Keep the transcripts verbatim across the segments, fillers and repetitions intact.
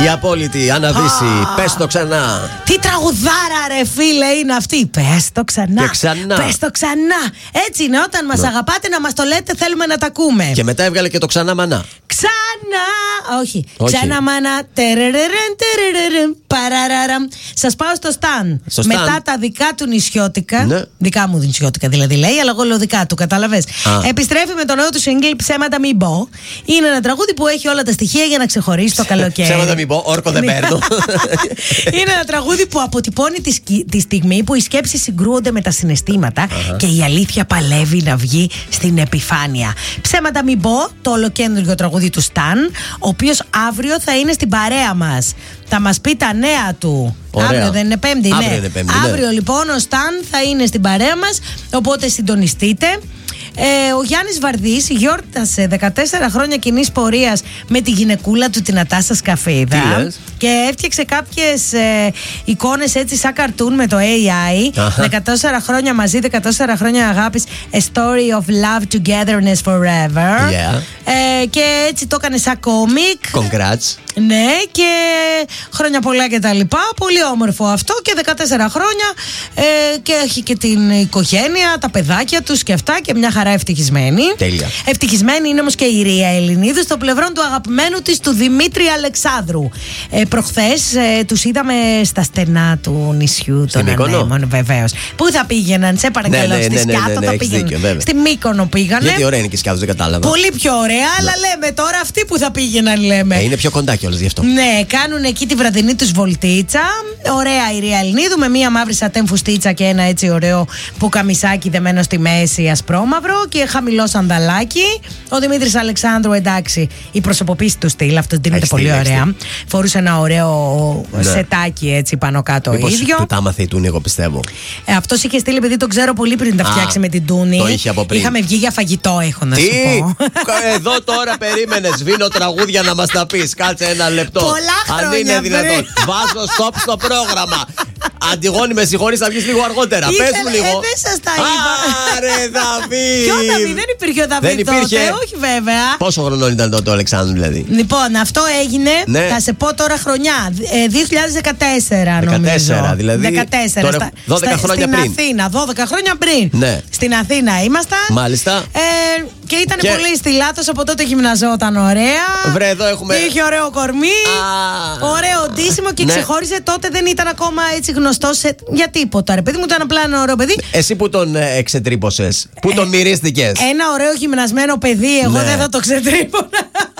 Η απόλυτη Αναβίση. Ah. Πες το ξανά. Τι τραγουδάρα, ρε φίλε, είναι αυτή. Πες το ξανά. Και ξανά. Πες το ξανά. Έτσι είναι, όταν μας ναι. αγαπάτε να μας το λέτε, θέλουμε να τα ακούμε. Και μετά έβγαλε και το ξανά μανά. Ξανά! Όχι. Όχι. Ξανά μάνα. Παραραραμ. Σας πάω στο Σταν. Στο Μετά Σταν. τα δικά του νησιώτικα. Ναι. Δικά μου νησιώτικα δηλαδή λέει, αλλά εγώ λέω δικά του, κατάλαβες. Επιστρέφει με το νέο του single Ψέματα Μην Πω. Είναι ένα τραγούδι που έχει όλα τα στοιχεία για να ξεχωρίσει το καλοκαίρι. Ψέματα μην πω, όρκο δεν παίρνω. Είναι ένα τραγούδι που αποτυπώνει τη, σκη- τη στιγμή που οι σκέψεις συγκρούονται με τα συναισθήματα Uh-huh. και η αλήθεια παλεύει να βγει στην επιφάνεια. Ψέματα Μην Πω, το ολοκέντρο τραγούδι του Σταν, ο οποίος αύριο θα είναι στην παρέα μας. Θα μας πει τα νέα του. Ωραία. Αύριο δεν είναι Πέμπτη, Αύριο ναι. είναι Πέμπτη, ναι. Αύριο λοιπόν ο Σταν θα είναι στην παρέα μας, οπότε συντονιστείτε. Ε, ο Γιάννης Βαρδής γιόρτασε δεκατέσσερα χρόνια κοινής πορείας με τη γυναικούλα του, την Νατάσα Σκαφίδα. Τι λες? Και έφτιαξε κάποιες ε, εικόνες έτσι σαν καρτούν με το έι άι. Αχα. δεκατέσσερα χρόνια μαζί, δεκατέσσερα χρόνια αγάπης. A story of love, togetherness forever. Yeah. Ε, και έτσι το έκανε σαν κόμικ. Congrats. Ναι, και χρόνια πολλά και τα λοιπά. Πολύ όμορφο αυτό και δεκατέσσερα χρόνια. Ε, και έχει και την οικογένεια, τα παιδάκια τους και αυτά και μια χαρά ευτυχισμένη. Τέλεια. Ευτυχισμένη είναι όμως και η Ρία Ελληνίδου στο πλευρό του αγαπημένου της, του Δημήτρη Αλεξάνδρου. Ε, προχθές ε, τους είδαμε στα στενά του νησιού των Μύκονο? Ανέμων, βεβαίως. Πού θα πήγαιναν, σε παρακαλώ, Ναι, ναι, στη ναι, ναι, Σκιάτο ναι, ναι, θα έχεις πήγαιναν. δίκιο, βέβαια. Στη Μύκονο πήγανε. Γιατί ωραία είναι και σκιάδος, δεν κατάλαβα. Πολύ πιο ωραία, αλλά λέμε τώρα αυτοί που θα πήγαιναν, λέμε. Ε, είναι πιο κοντά κιόλας γι' αυτό. Ναι, κάνουν εκεί τη βραδινή τους βολτίτσα. Ωραία η Ρία Ελληνίδου με μία μαύρη σατέν φουστίτσα και ένα έτσι ωραίο πουκαμισάκι δεμένο στη μέση ασπρόμαυρο και χαμηλό σανταλάκι. Ο Δημήτρης Αλεξάνδρου, εντάξει, η προσωποποίηση του στυλ, αυτό δίνεται Έχει πολύ στυλ, έχει ωραία. Φορούσε ένα ωραίο Ναι. σετάκι έτσι πάνω κάτω Μήπως ίδιο. του τα άμαθε η Τούνη, εγώ πιστεύω. Ε, αυτός είχε στείλει, επειδή τον ξέρω πολύ πριν τα Α, φτιάξει με την Τούνη. το είχε από πριν. Είχαμε βγει για φαγητό, έχω να Τι! σου πω. Εδώ τώρα περίμενε. Σβήνω τραγούδια να μας τα πεις. Κάτσε ένα λεπτό. Πολλά Αν χρόνια είναι δυνατόν. πριν. Βάζω stop στο πρόγραμμα. Αντιγόνη, με συγχωρείς, θα βγεις λίγο αργότερα. Ήθελε- Πες μου λίγο. ε, δεν σας τα είπα. Άρε, Δαβίδ. Ποιο Δαβίδ, δεν υπήρχε ο Δαβίδ Δεν υπήρχε. τότε, όχι βέβαια. Πόσο χρονών ήταν τότε ο Αλεξάνδρου, δηλαδή? Λοιπόν, αυτό έγινε, Ναι. θα σε πω τώρα χρονιά, ε, δύο χιλιάδες δεκατέσσερα νομίζω. δεκατέσσερα, δηλαδή. δεκατέσσερα, Τώρα, στα- δώδεκα στα- χρόνια στην πριν. Αθήνα, δώδεκα χρόνια πριν. Ναι. Στην Αθήνα ήμασταν. Μάλιστα. Ε, και ήταν Και- πολύ στυλάτος, από τότε γυμναζόταν ωραία. Βρε, εδώ έχουμε. Είχε ωραίο κορμί. Α. Ωραίο ντύσιμο και Ναι. ξεχώρισε. Τότε δεν ήταν ακόμα έτσι γνωστός σε... για τίποτα. Ρε παιδί μου, ήταν απλά ένα ωραίο παιδί. Εσύ που τον ε, εξετρίπωσες, πού Ε, τον μυρίστηκες? Ένα ωραίο γυμνασμένο παιδί, εγώ Ναι. δεν θα το ξετρύπωνα.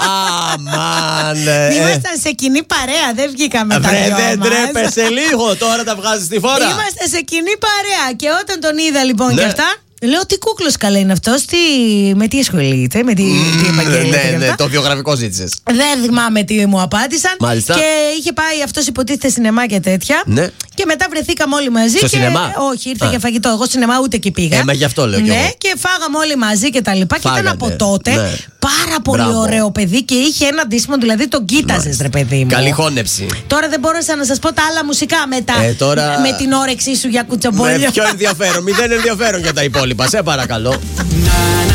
Αμάν. ε, ε. Ήμασταν σε κοινή παρέα, δεν βγήκαμε τα Βρε, δυο δεν μας. τρέπεσαι λίγο, τώρα τα βγάζεις στη φόρα. Είμαστε σε κοινή παρέα και όταν τον είδα λοιπόν Ναι. και αυτά, λέω τι κούκλος καλά είναι αυτός, τι... με τι ασχολείται, με τι, τι επαγγέλλεται και Ναι, ναι, αυτά. το βιογραφικό ζήτησες. Δεν θυμάμαι τι μου απάντησαν. Μάλιστα. Και είχε πάει αυτός υποτίθεται σινεμά και τέτοια. Ναι. Και μετά βρεθήκαμε όλοι μαζί. Στο και... σινεμά? Όχι, ήρθε Α. για φαγητό. Εγώ σινεμά ούτε εκεί πήγα. Ε, μα γι' αυτό λέω κι Ναι, εγώ. και φάγαμε όλοι μαζί και τα λοιπά. Και ήταν Φάγατε, από τότε ναι. πάρα πολύ Μπράβο. ωραίο παιδί και είχε ένα ντύσιμο, δηλαδή τον κοίταζες, ρε παιδί μου. Καλή χώνεψη. Τώρα δεν μπόρεσα να σας πω τα άλλα μουσικά μετά. Ε, τώρα- Με την όρεξή σου για Με κουτσομπόλια. πιο ενδιαφέρον, μηδέν ενδιαφέρον για τα υπόλοιπα, σε παρακαλώ.